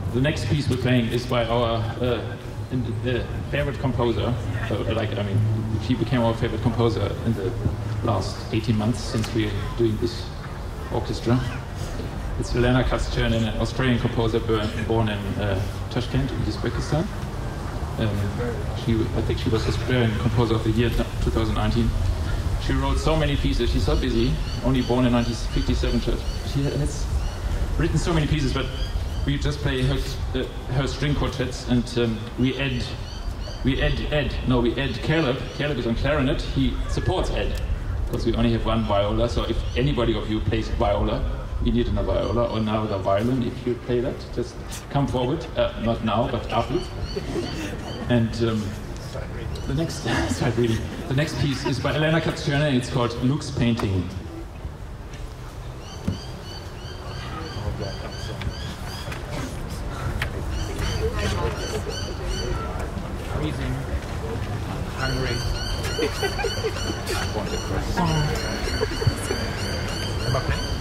The next piece we're playing is by our favorite composer. She became our favorite composer in the last 18 months since we're doing this orchestra. It's Elena Katz-Chernin, an Australian composer born in Tashkent, in Uzbekistan. I think she was Australian Composer of the Year 2019. She wrote so many pieces. She's so busy. Only born in 1957. She has written so many pieces, but we just play her string quartets, and we add Caleb. Caleb is on clarinet. He supports Ed, because we only have one viola. So if anybody of you plays viola, you need another viola or another violin. If you play that, just come forward. Not now, but afterwards. And the next piece is by Elena Katz-Chernin. It's called Luke's Painting. Freezing, hungry. I want a croissant.